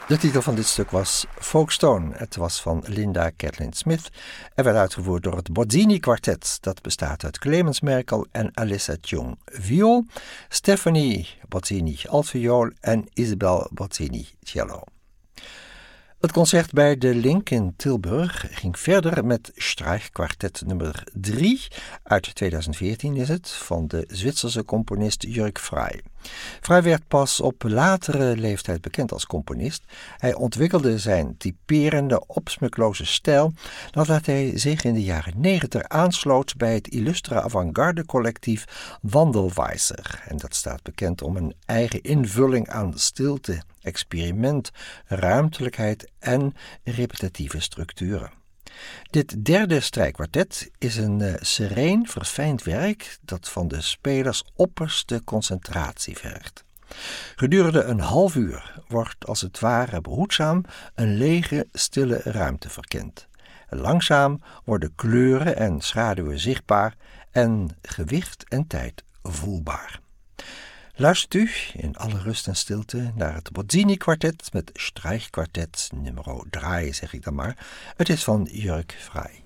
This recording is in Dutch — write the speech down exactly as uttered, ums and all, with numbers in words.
De titel van dit stuk was Folkestone. Het was van Linda Kathleen Smith en werd uitgevoerd door het Bozzini Quartet. Dat bestaat uit Clemens Merkel en Alissa Chung viool, Stephanie Bozzini altviool en Isabel Bozzini cello. Het concert bij de Link in Tilburg ging verder met Streichquartet nummer drie uit tweeduizend veertien is het, van de Zwitserse componist Jörg Frey. Frey werd pas op latere leeftijd bekend als componist. Hij ontwikkelde zijn typerende, opsmukloze stijl nadat hij zich in de jaren negentig aansloot bij het illustre avant-garde collectief Wandelweiser. En dat staat bekend om een eigen invulling aan stilte, experiment, ruimtelijkheid en repetitieve structuren. Dit derde strijkkwartet is een uh, sereen, verfijnd werk dat van de spelers opperste concentratie vergt. Gedurende een half uur wordt als het ware behoedzaam een lege, stille ruimte verkend. Langzaam worden kleuren en schaduwen zichtbaar en gewicht en tijd voelbaar. Luistert u in alle rust en stilte naar het Bozzini Quartet met Streichquartet nummer drie, zeg ik dan maar. Het is van Jörg Frey.